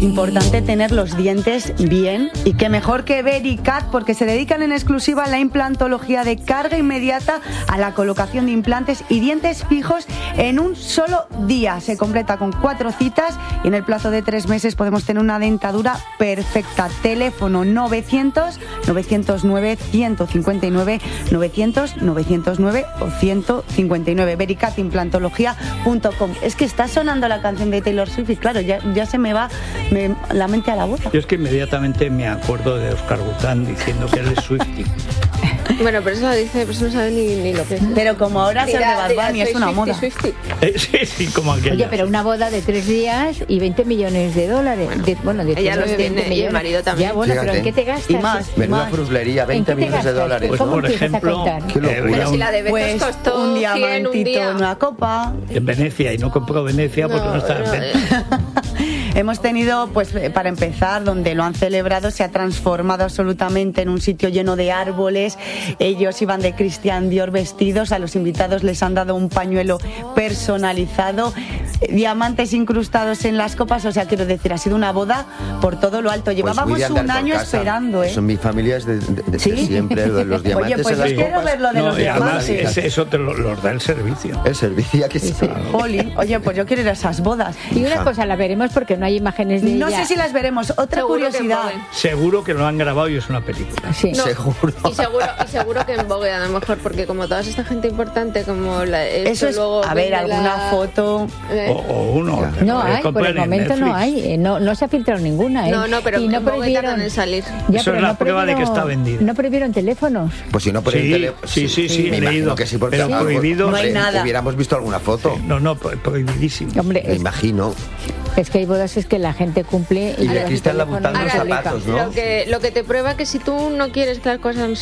Importante tener los dientes bien, y qué mejor que Vericat, porque se dedican en exclusiva a la implantología de carga inmediata, a la colocación de implantes y dientes fijos en un solo día. Se completa con 4 citas y en el plazo de 3 meses podemos tener una dentadura perfecta. Teléfono 900 909 159 900 909 o 159. vericatimplantología.com. Es que está sonando la canción de Taylor Swift y claro, ya se me va la mente a la boca. Yo es que inmediatamente me acuerdo de Óscar Bután diciendo que él es Swiftie. Bueno, pero eso lo dice, pero eso no sabe ni lo que es. Pero como ahora ser de Bad Bunny es una moda. Sí, como aquella. Oye, pero una boda de 3 días y 20 millones de dólares. Bueno, ella los tiene y el marido también. Ya, bueno, pero ¿en qué te gastas? Y más. Menuda fruslería, 20 millones de dólares. Pues ¿Cómo por ejemplo, pero si la de Betos costó un 100 diamantito un día. en una copa. En Venecia, y no compró Venecia porque no está en venta. Hemos tenido, pues para empezar, donde lo han celebrado, se ha transformado absolutamente en un sitio lleno de árboles. Ellos iban de Christian Dior vestidos, a los invitados les han dado un pañuelo personalizado, diamantes incrustados en las copas, o sea, quiero decir, ha sido una boda por todo lo alto. Llevábamos un año esperando, ¿eh? Eso en mi familia es de ¿Sí? siempre, lo de los diamantes. Oye, pues en las quiero copas. ver lo de los además, diamantes. eso te los da el servicio. El servicio que sí. Jolín, oye, pues yo quiero ir a esas bodas. Y una cosa, la veremos porque no hay imágenes de No ella. sé si las veremos. Otra Seguro curiosidad. Seguro que lo han grabado y es una película. Sí. No. Seguro. Y seguro que en Vogue a lo mejor, porque como toda esta gente importante, como Eso es, luego a ver, vende alguna foto. O uno. No hay, por el momento no hay. No se ha filtrado ninguna, ¿eh? No, pero y no en Vogue prohibieron tardan en salir. Ya, Eso pero es la prueba de que está vendido. No prohibieron teléfonos. Pues si no por el teléfono. Sí, me he imagino leído. que sí, porque Pero prohibido. No hay nada. Hubiéramos visto alguna foto. No, prohibidísimo. Hombre, Me imagino. es que hay bodas es que la gente cumple Y le los quita la teléfonos butanda no los se publican. zapatos, ¿no? Lo que te prueba que si tú no quieres que las cosas